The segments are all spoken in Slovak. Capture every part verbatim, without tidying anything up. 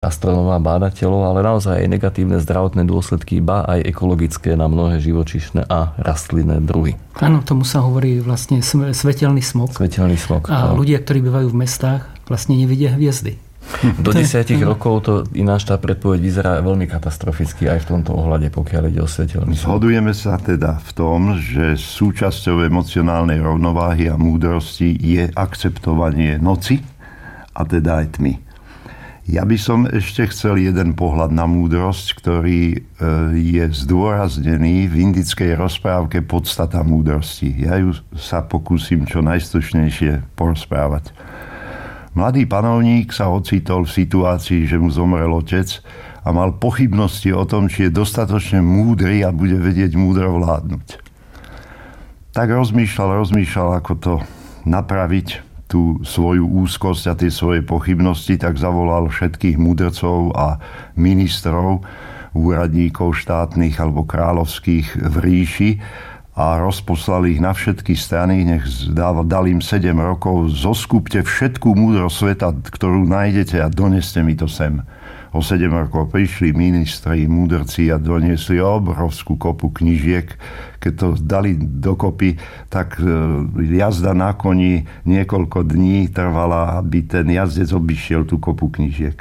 astronómov a bádateľov, ale naozaj aj negatívne zdravotné dôsledky, ba aj ekologické na mnohé živočíšne a rastlinné druhy. Áno, tomu sa hovorí vlastne svetelný smog. Svetelný smog. A no. ľudia, ktorí bývajú v mestách, vlastne nevidia hviezdy. Do desiatich rokov to ináč tá predpoveď vyzerá veľmi katastroficky aj v tomto ohľade, pokiaľ ide o svetelný smog. Zhodujeme sa teda v tom, že súčasťou emocionálnej rovnováhy a múdrosti je akceptovanie noci a teda aj tmy. Ja by som ešte chcel jeden pohľad na múdrosť, ktorý je zdôraznený v indickej rozprávke Podstata múdrosti. Ja ju sa pokúsim čo najstručnejšie porozprávať. Mladý panovník sa ocitol v situácii, že mu zomrel otec a mal pochybnosti o tom, či je dostatočne múdry a bude vedieť múdro vládnuť. Tak rozmýšľal, rozmýšľal, ako to napraviť, tú svoju úzkosť a tie svoje pochybnosti, tak zavolal všetkých múdrcov a ministrov, úradníkov štátnych alebo kráľovských v ríši a rozposlal ich na všetky strany, nech dal im sedem rokov, zoskupte všetkú múdrosť sveta, ktorú nájdete a doneste mi to sem. O sedem rokov prišli ministri, múdrci a doniesli obrovskú kopu knižiek. Keď to dali dokopy, tak jazda na koni niekoľko dní trvala, aby ten jazdec obišiel tú kopu knižiek.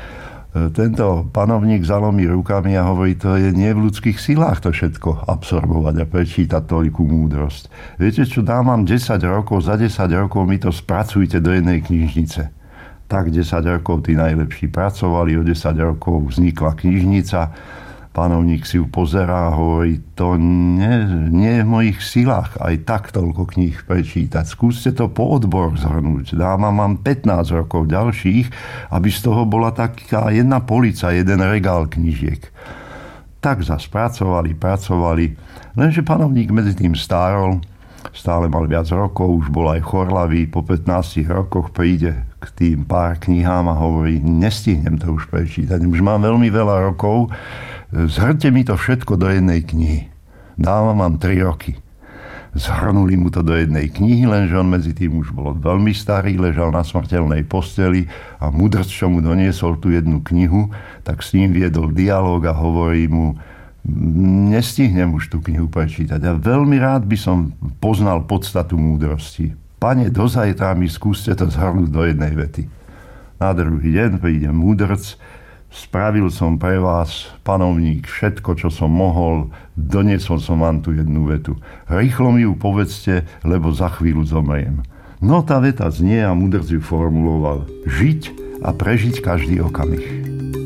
Tento panovník zalomí rukami a hovorí, to je nie v ľudských silách to všetko absorbovať a prečítať toľkú múdrosť. Viete čo, dám vám desať rokov, za desať rokov mi to spracujte do jednej knižnice. Tak desať rokov tí najlepší pracovali, o desať rokov vznikla knižnica. Panovník si ju pozerá a hovorí, to nie, nie je v mojich silách aj tak toľko kníh prečítať. Skúste to po odbor zhrnúť. Dávam vám pätnásť rokov ďalších, aby z toho bola taká jedna polica, jeden regál knižiek. Tak zas pracovali, pracovali. Lenže panovník medzi tým stárol, stále mal viac rokov, už bol aj chorlavý, po pätnástich rokoch príde k tým pár knihám a hovorí, nestihnem to už prečítať, už mám veľmi veľa rokov, zhrňte mi to všetko do jednej knihy. Dávam vám tri roky. Zhrnuli mu to do jednej knihy, lenže on medzi tým už bol veľmi starý, ležal na smrteľnej posteli a mudrc, čo mu doniesol tú jednu knihu, tak s ním viedol dialóg a hovorí mu, nestihnem už tú knihu prečítať a veľmi rád by som poznal podstatu múdrosti. Pane, do zajtra mi skúste to zhrnúť do jednej vety. Na druhý deň príde múdrc, spravil som pre vás, panovník, všetko, čo som mohol, doniesol som vám tú jednu vetu. Rýchlo mi ju povedzte, lebo za chvíľu zomriem. No tá veta znie a múdrc ju formuloval. Žiť a prežiť každý okamih.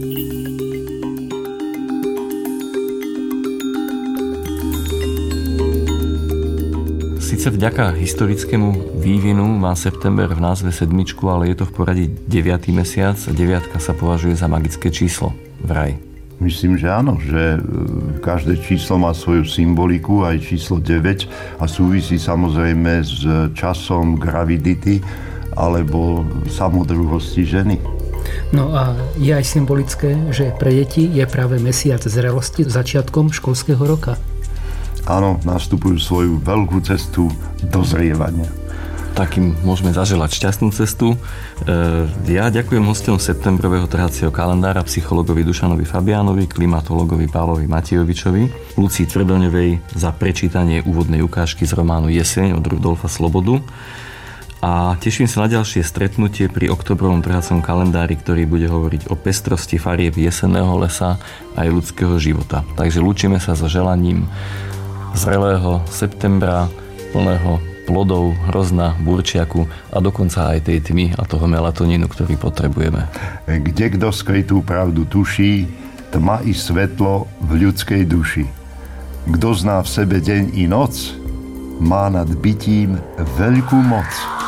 Sice vďaka historickému vývinu má september v názve sedmičku, ale je to v poradí deviaty mesiac a deviatka sa považuje za magické číslo vraj. Myslím, že áno, že každé číslo má svoju symboliku, aj číslo deväť a súvisí samozrejme s časom gravidity alebo samodruhosti ženy. No a je aj symbolické, že pre deti je práve mesiac zrelosti začiatkom školského roka. Áno, nastupujú svoju veľkú cestu dozrievania. Takým môžeme zaželať šťastnú cestu. Ja ďakujem hosťom septembrového trhacieho kalendára psychologovi Dušanovi Fabiánovi, klimatologovi Pálovi Matijovičovi, Lucii Tvrdoňovej za prečítanie úvodnej ukážky z románu Jeseň od Rudolfa Slobodu. A teším sa na ďalšie stretnutie pri oktobrovom trhacom kalendári, ktorý bude hovoriť o pestrosti farieb jesenného lesa aj ľudského života. Takže lúčime sa so želaním zrelého septembra, plného plodov, hrozna, burčiaku a dokonca aj tej tmy a toho melatonínu, ktorý potrebujeme. Kde kto skrytú pravdu tuší, tma i svetlo v ľudskej duši. Kto zná v sebe deň i noc, má nad bytím veľkú moc.